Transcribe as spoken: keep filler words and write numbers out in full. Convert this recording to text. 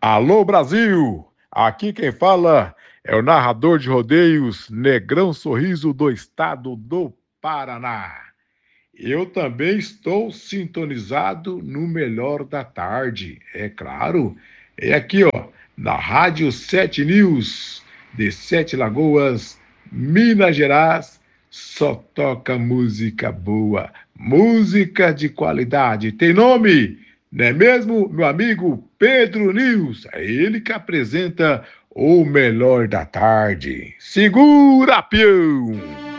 Alô Brasil! Aqui quem fala é o narrador de rodeios Negrão Sorriso do estado do Paraná. Eu também estou sintonizado no Melhor da Tarde, é claro. É aqui, ó, na Rádio Sete News, de Sete Lagoas, Minas Gerais, só toca música boa, música de qualidade. Tem nome, não é mesmo, meu amigo Pedro News? É ele que apresenta o Melhor da Tarde. Segura, peão!